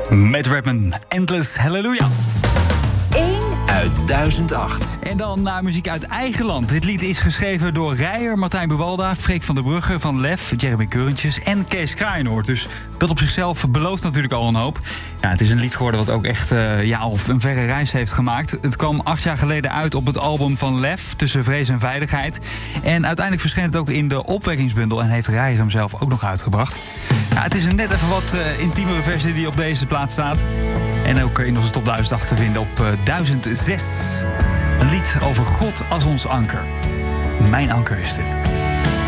Met Redman, Endless Hallelujah. 1 uit 1008. En dan naar muziek uit eigen land. Dit lied is geschreven door Rijer, Martijn Buwalda, Freek van der Brugge van Lef, Jeremy Keurentjes en Kees Kraaienoord. Dus dat op zichzelf belooft natuurlijk al een hoop. Ja, het is een lied geworden wat ook echt al een verre reis heeft gemaakt. Het kwam 8 jaar geleden uit op het album van Lef, Tussen Vrees en Veiligheid. En uiteindelijk verscheen het ook in de opwekkingsbundel en heeft Rijer hem zelf ook nog uitgebracht. Ja, het is een net even wat intiemere versie die op deze plaats staat. En ook in onze top 1000 te vinden op 1006. Een lied over God als ons anker. Mijn anker is dit.